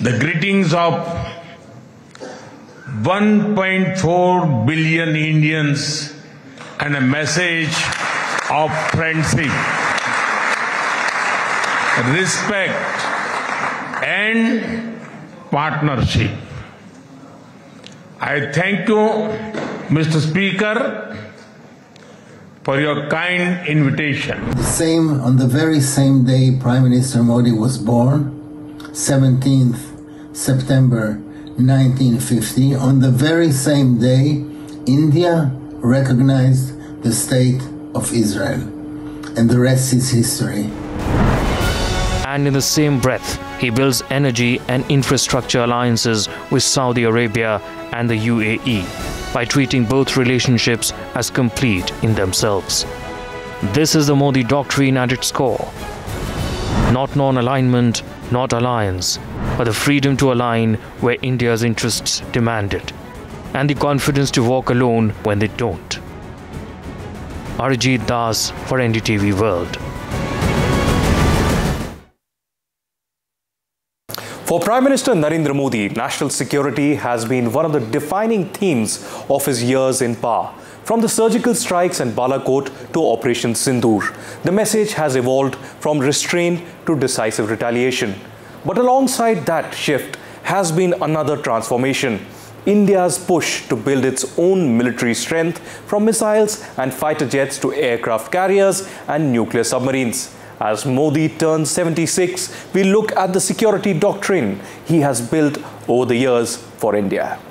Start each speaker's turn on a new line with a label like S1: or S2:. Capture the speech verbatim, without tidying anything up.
S1: the greetings of one point four billion Indians and a message of friendship, respect, and partnership. I thank you, Mister Speaker, for your kind invitation.
S2: The same, on the very same day Prime Minister Modi was born, seventeenth September nineteen fifty, on the very same day, India recognized the State of Israel. And the rest is history.
S3: And in the same breath, he builds energy and infrastructure alliances with Saudi Arabia and the U A E by treating both relationships as complete in themselves. This is the Modi Doctrine at its core. Not non-alignment, not alliance, but the freedom to align where India's interests demand it, and the confidence to walk alone when they don't. Arijit Das for N D T V World.
S4: For Prime Minister Narendra Modi, national security has been one of the defining themes of his years in power. From the surgical strikes in Balakot to Operation Sindoor, the message has evolved from restraint to decisive retaliation. But alongside that shift has been another transformation: India's push to build its own military strength, from missiles and fighter jets to aircraft carriers and nuclear submarines. As Modi turns seventy-six, we look at the security doctrine he has built over the years for India.